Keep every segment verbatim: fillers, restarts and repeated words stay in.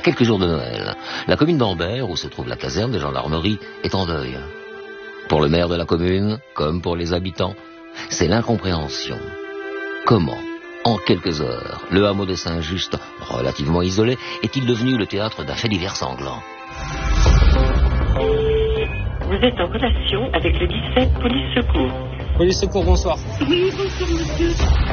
quelques jours de Noël, la commune d'Ambert, où se trouve la caserne de gendarmerie, est en deuil. Pour le maire de la commune, comme pour les habitants, c'est l'incompréhension. Comment, en quelques heures, le hameau de Saint-Just, relativement isolé, est-il devenu le théâtre d'un fait divers sanglant? Vous êtes en relation avec le dix-sept Police Secours. Police Secours, bonsoir. Oui, bonsoir, monsieur.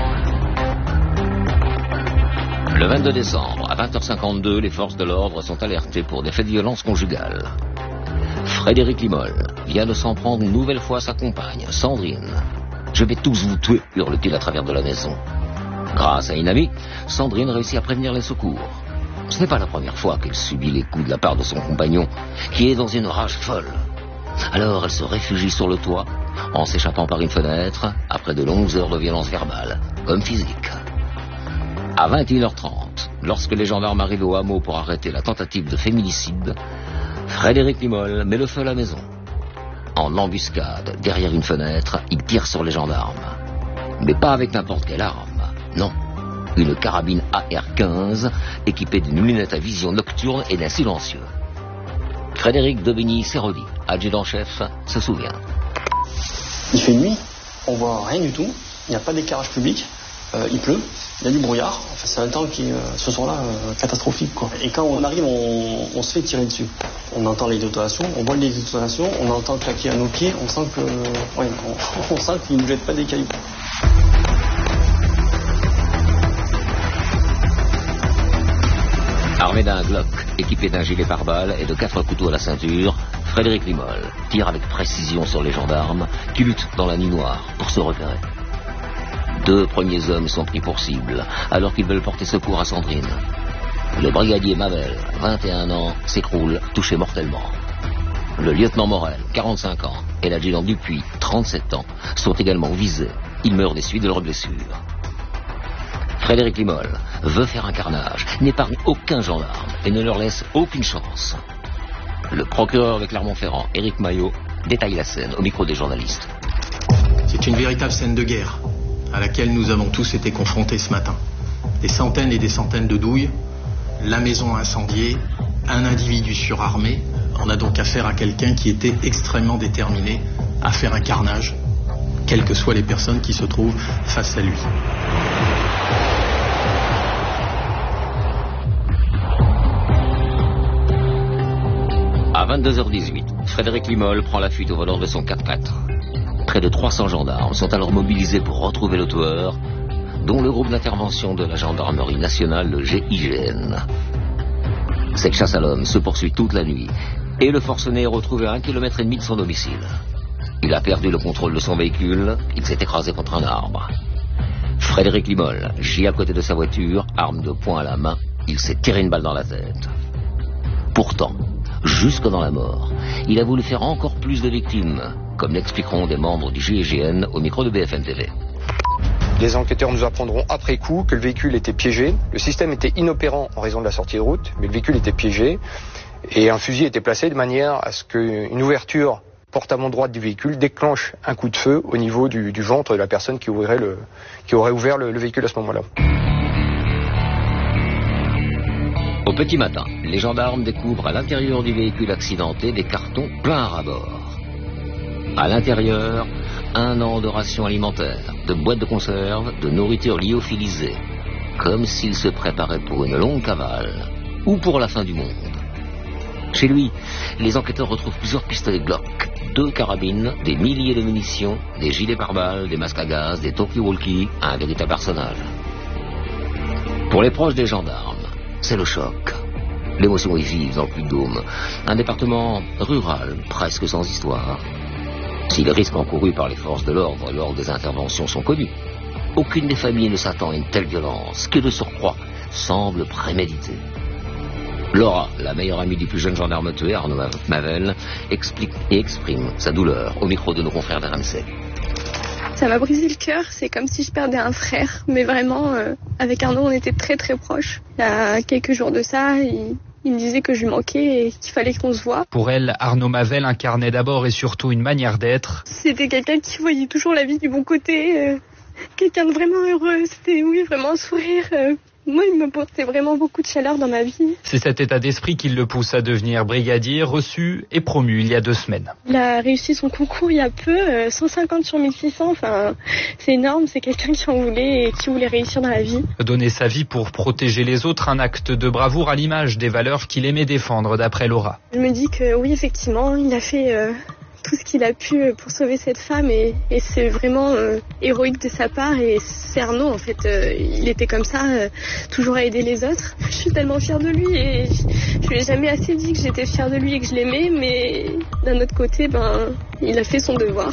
Le vingt-deux décembre, à vingt heures cinquante-deux, les forces de l'ordre sont alertées pour des faits de violence conjugale. Frédéric Limol vient de s'en prendre une nouvelle fois à sa compagne, Sandrine. « Je vais tous vous tuer », hurle-t-il à travers de la maison. Grâce à une amie, Sandrine réussit à prévenir les secours. Ce n'est pas la première fois qu'elle subit les coups de la part de son compagnon, qui est dans une rage folle. Alors elle se réfugie sur le toit, en s'échappant par une fenêtre, après de longues heures de violence verbale, comme physique. À vingt et une heures trente, lorsque les gendarmes arrivent au hameau pour arrêter la tentative de féminicide, Frédéric Limol met le feu à la maison. En embuscade, derrière une fenêtre, il tire sur les gendarmes. Mais pas avec n'importe quelle arme, non. Une carabine A R quinze, équipée d'une lunette à vision nocturne et d'un silencieux. Frédéric Daubigny-Serrodi, adjudant-chef, se souvient. Il fait nuit, on voit rien du tout, il n'y a pas d'éclairage public, euh, il pleut, il y a du brouillard, enfin, c'est un temps qui, euh, ce soir-là, euh, catastrophique, quoi. Et quand on arrive, on, on se fait tirer dessus. On entend les détonations, on voit les détonations, on entend claquer à nos pieds, on sent que, ouais, on, on sent qu'ils ne jettent pas des cailloux. Armé d'un Glock, équipé d'un gilet pare-balles et de quatre couteaux à la ceinture, Frédéric Limol tire avec précision sur les gendarmes qui luttent dans la nuit noire pour se repérer. Deux premiers hommes sont pris pour cible alors qu'ils veulent porter secours à Sandrine. Le brigadier Mavel, vingt et un ans, s'écroule, touché mortellement. Le lieutenant Morel, quarante-cinq ans, et l'adjudant Dupuis, trente-sept ans, sont également visés. Ils meurent des suites de leurs blessures. Frédéric Limol veut faire un carnage, n'épargne aucun gendarme et ne leur laisse aucune chance. Le procureur de Clermont-Ferrand, Éric Maillot, détaille la scène au micro des journalistes. C'est une véritable scène de guerre à laquelle nous avons tous été confrontés ce matin. Des centaines et des centaines de douilles, la maison incendiée, un individu surarmé. On a donc affaire à quelqu'un qui était extrêmement déterminé à faire un carnage, quelles que soient les personnes qui se trouvent face à lui. À vingt-deux heures dix-huit, Frédéric Limol prend la fuite au volant de son quatre-quatre. Près de trois cents gendarmes sont alors mobilisés pour retrouver le tueur, dont le groupe d'intervention de la gendarmerie nationale, le G I G N. Cette chasse à l'homme se poursuit toute la nuit, et le forcené est retrouvé à un kilomètre et demi de son domicile. Il a perdu le contrôle de son véhicule, il s'est écrasé contre un arbre. Frédéric Limol gît à côté de sa voiture, arme de poing à la main, il s'est tiré une balle dans la tête. Pourtant, jusque dans la mort, il a voulu faire encore plus de victimes, comme l'expliqueront des membres du G I G N au micro de B F M T V. Les enquêteurs nous apprendront après coup que le véhicule était piégé. Le système était inopérant en raison de la sortie de route, mais le véhicule était piégé. Et un fusil était placé de manière à ce qu'une ouverture porte-avant droite du véhicule déclenche un coup de feu au niveau du, du ventre de la personne qui, ouvrirait le, qui aurait ouvert le, le véhicule à ce moment-là. Au petit matin, les gendarmes découvrent à l'intérieur du véhicule accidenté des cartons pleins à ras-bord. À l'intérieur, un an de rations alimentaires, de boîtes de conserve, de nourriture lyophilisée, comme s'il se préparait pour une longue cavale ou pour la fin du monde. Chez lui, les enquêteurs retrouvent plusieurs pistolets Glock, deux carabines, des milliers de munitions, des gilets pare-balles, des masques à gaz, des talkie-walkie, un véritable arsenal. Pour les proches des gendarmes, c'est le choc. L'émotion est vive dans le Puy-de-Dôme, un département rural, presque sans histoire. Si les risques encourus par les forces de l'ordre lors des interventions sont connus, aucune des familles ne s'attend à une telle violence, qui de surcroît semble préméditée. Laura, la meilleure amie du plus jeune gendarme tué, Arnaud Mavel, explique et exprime sa douleur au micro de nos confrères d'R M C. Ça m'a brisé le cœur, c'est comme si je perdais un frère, mais vraiment, euh, avec Arnaud, on était très très proches. Il y a quelques jours de ça, il, il me disait que je lui manquais et qu'il fallait qu'on se voie. Pour elle, Arnaud Mavel incarnait d'abord et surtout une manière d'être. C'était quelqu'un qui voyait toujours la vie du bon côté, euh, quelqu'un de vraiment heureux, c'était oui, vraiment un sourire. Euh, Moi, il me portait vraiment beaucoup de chaleur dans ma vie. C'est cet état d'esprit qui le pousse à devenir brigadier, reçu et promu il y a deux semaines. Il a réussi son concours il y a peu, euh, cent cinquante sur mille six cents, enfin, c'est énorme, c'est quelqu'un qui en voulait et qui voulait réussir dans la vie. Donner sa vie pour protéger les autres, un acte de bravoure à l'image des valeurs qu'il aimait défendre, d'après Laura. Je me dis que oui, effectivement, il a fait... Euh... tout ce qu'il a pu pour sauver cette femme et, et c'est vraiment euh, héroïque de sa part et c'est Arnaud en fait, euh, il était comme ça, euh, toujours à aider les autres. Je suis tellement fière de lui et je, je lui ai jamais assez dit que j'étais fière de lui et que je l'aimais, mais d'un autre côté, ben, il a fait son devoir.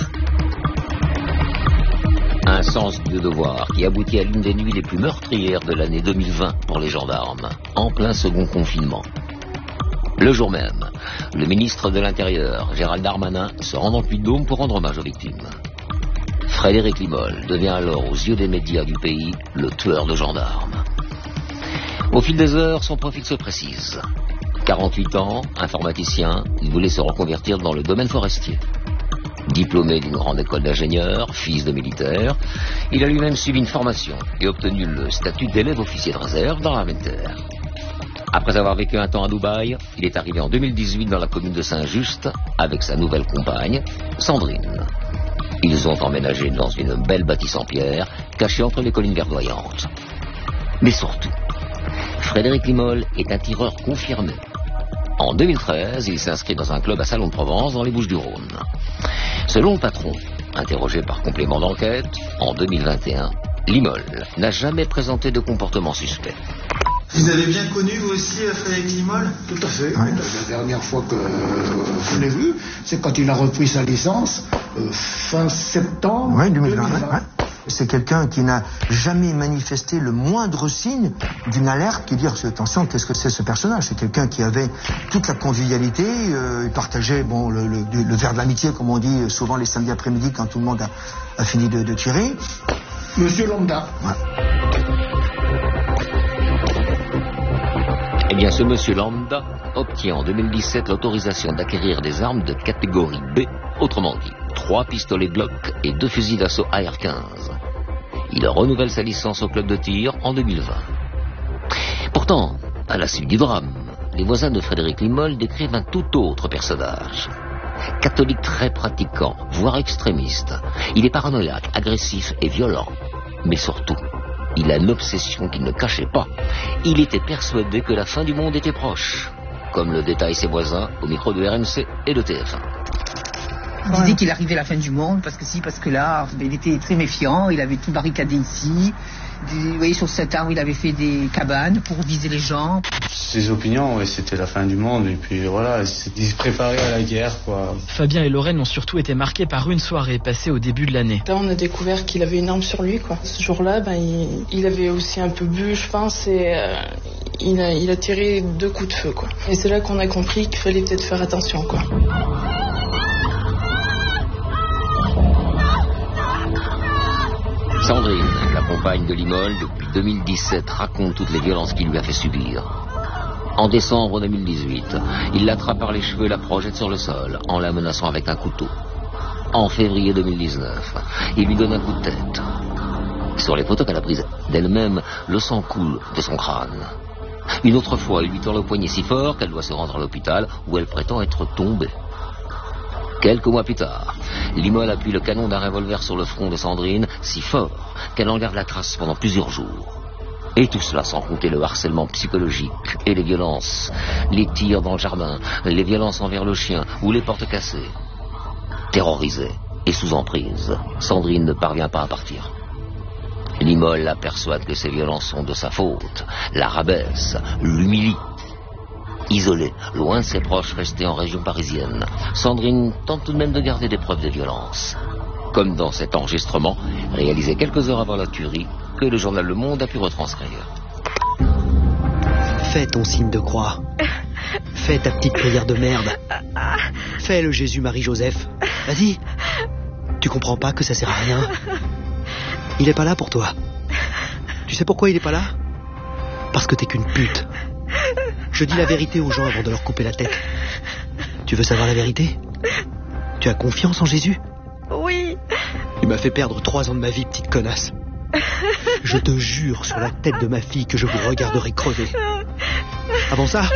Un sens du devoir qui aboutit à l'une des nuits les plus meurtrières de l'année deux mille vingt pour les gendarmes, en plein second confinement. Le jour même, le ministre de l'Intérieur, Gérald Darmanin, se rend dans le Puy-de-Dôme pour rendre hommage aux victimes. Frédéric Limol devient alors, aux yeux des médias du pays, le tueur de gendarmes. Au fil des heures, son profil se précise. quarante-huit ans, informaticien, il voulait se reconvertir dans le domaine forestier. Diplômé d'une grande école d'ingénieurs, fils de militaire, il a lui-même suivi une formation et obtenu le statut d'élève officier de réserve dans l'armée de terre. Après avoir vécu un temps à Dubaï, il est arrivé en deux mille dix-huit dans la commune de Saint-Just avec sa nouvelle compagne, Sandrine. Ils ont emménagé dans une belle bâtisse en pierre, cachée entre les collines verdoyantes. Mais surtout, Frédéric Limol est un tireur confirmé. En deux mille treize, il s'inscrit dans un club à Salon de Provence dans les Bouches-du-Rhône. Selon le patron, interrogé par complément d'enquête, en deux mille vingt et un, Limol n'a jamais présenté de comportement suspect. Vous avez bien connu vous aussi Frédéric Limol ? Tout à fait. Oui. La dernière fois que euh, je l'ai vu, c'est quand il a repris sa licence, euh, fin septembre oui, deux mille vingt. deux mille vingt. Ouais. C'est quelqu'un qui n'a jamais manifesté le moindre signe d'une alerte qui dit attention, qu'est-ce que c'est ce personnage ? C'est quelqu'un qui avait toute la convivialité, euh, il partageait bon, le, le, le verre de l'amitié, comme on dit souvent les samedis après-midi quand tout le monde a, a fini de, de tirer. Monsieur Lambda. Ouais. Eh bien, ce monsieur Lambda obtient en deux mille dix-sept l'autorisation d'acquérir des armes de catégorie B, autrement dit, trois pistolets Glock et deux fusils d'assaut A R quinze. Il renouvelle sa licence au club de tir en deux mille vingt. Pourtant, à la suite du drame, les voisins de Frédéric Limol décrivent un tout autre personnage. Catholique très pratiquant, voire extrémiste, il est paranoïaque, agressif et violent. Mais surtout, il a une obsession qu'il ne cachait pas. Il était persuadé que la fin du monde était proche, comme le détaillent ses voisins au micro de R M C et de T F un. Il disait qu'il arrivait la fin du monde, parce que si, parce que là, il était très méfiant, il avait tout barricadé ici. Vous voyez, sur cet arbre, il avait fait des cabanes pour viser les gens. Ses opinions, ouais, c'était la fin du monde, et puis voilà, il se préparait à la guerre, quoi. Fabien et Lorraine ont surtout été marqués par une soirée passée au début de l'année. Là, on a découvert qu'il avait une arme sur lui, quoi. Ce jour-là, ben, il, il avait aussi un peu bu, je pense, et euh, il, a, il a tiré deux coups de feu, quoi. Et c'est là qu'on a compris qu'il fallait peut-être faire attention, quoi. Sandrine, la compagne de Limol, depuis deux mille dix-sept, raconte toutes les violences qu'il lui a fait subir. En décembre deux mille dix-huit, il l'attrape par les cheveux et la projette sur le sol, en la menaçant avec un couteau. En février deux mille dix-neuf, il lui donne un coup de tête. Sur les photos qu'elle a prises d'elle-même, le sang coule de son crâne. Une autre fois, il lui tord le poignet si fort qu'elle doit se rendre à l'hôpital où elle prétend être tombée. Quelques mois plus tard, Limol appuie le canon d'un revolver sur le front de Sandrine si fort qu'elle en garde la trace pendant plusieurs jours. Et tout cela sans compter le harcèlement psychologique et les violences, les tirs dans le jardin, les violences envers le chien ou les portes cassées. Terrorisée et sous emprise, Sandrine ne parvient pas à partir. Limol la persuade que ces violences sont de sa faute, la rabaisse, l'humilie. Isolée, loin de ses proches restés en région parisienne, Sandrine tente tout de même de garder des preuves de violence. Comme dans cet enregistrement, réalisé quelques heures avant la tuerie, que le journal Le Monde a pu retranscrire. Fais ton signe de croix. Fais ta petite prière de merde. Fais le Jésus, Marie, Joseph. Vas-y. Tu comprends pas que ça sert à rien. Il est pas là pour toi. Tu sais pourquoi il est pas là ? Parce que t'es qu'une pute. Je dis la vérité aux gens avant de leur couper la tête. Tu veux savoir la vérité ? Tu as confiance en Jésus ? Oui. Il m'a fait perdre trois ans de ma vie, petite connasse. Je te jure sur la tête de ma fille que je vous regarderai crever. Avant ça,